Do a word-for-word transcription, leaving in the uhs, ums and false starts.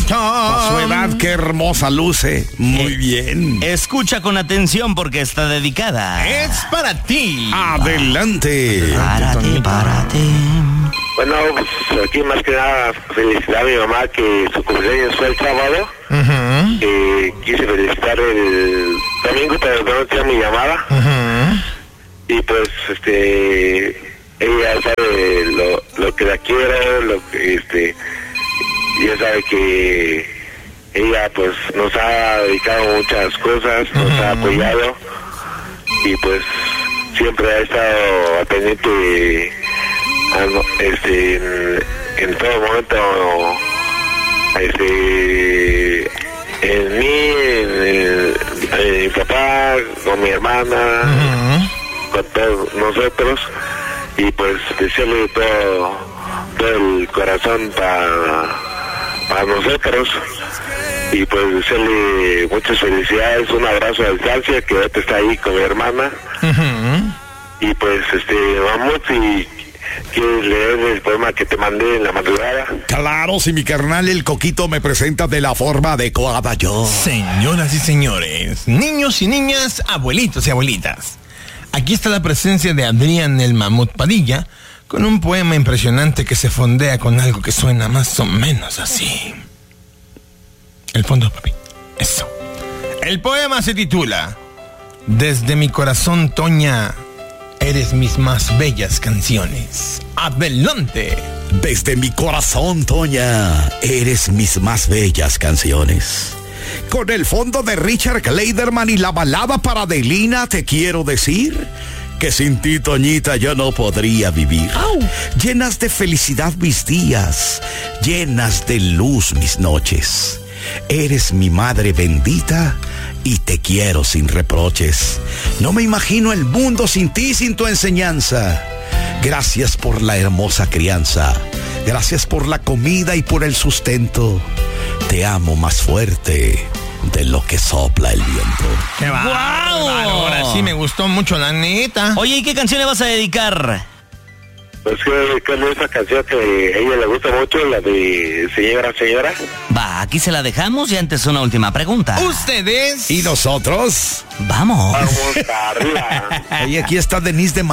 A su edad, qué hermosa luce. Muy bien. Escucha con atención porque está dedicada. Es para ti. Adelante. Para ti, para ti. Bueno, pues aquí más que nada felicitar a mi mamá que su cumpleaños fue el sábado. Uh-huh. Eh, quise felicitar el domingo, pero no tenía mi llamada. Uh-huh. Y pues, este, ella sabe lo, lo que la quiero, lo que, este, ella sabe que ella pues nos ha dedicado muchas cosas, nos uh-huh. ha apoyado y pues siempre ha estado pendiente de, este, en, en todo momento, este, en mí, en, en, en mi papá, con mi hermana, uh-huh. con todos nosotros, y pues desearle todo, todo el corazón para para nosotros, y pues desearle muchas felicidades, un abrazo a distancia, que ahorita está ahí con mi hermana, uh-huh. y pues este vamos y ¿quieres leer el poema que te mandé en la madrugada? Claro, si mi carnal el Coquito me presenta de la forma adecuada yo. Señoras y señores, niños y niñas, abuelitos y abuelitas, aquí está la presencia de Adrián el Mamut Padilla, con un poema impresionante que se fondea con algo que suena más o menos así. El fondo, papi. Eso. El poema se titula Desde mi corazón, Toña, eres mis más bellas canciones. ¡Adelante! Desde mi corazón, Toña, eres mis más bellas canciones. Con el fondo de Richard Clayderman y la balada para Adelina, te quiero decir que sin ti, Toñita, yo no podría vivir. ¡Au! Llenas de felicidad mis días, llenas de luz mis noches. Eres mi madre bendita y te quiero sin reproches. No me imagino el mundo sin ti, sin tu enseñanza. Gracias por la hermosa crianza. Gracias por la comida y por el sustento. Te amo más fuerte de lo que sopla el viento. ¡Qué bárbaro! ¡Wow! Ahora sí me gustó mucho, la neta. Oye, ¿y qué canción le vas a dedicar? Pues que con esa canción que a ella le gusta mucho, la de Señora, Señora. Va, aquí se la dejamos y antes una última pregunta. ¿Ustedes? ¿Y nosotros? Vamos. Vamos arriba. Oye, aquí está Denise de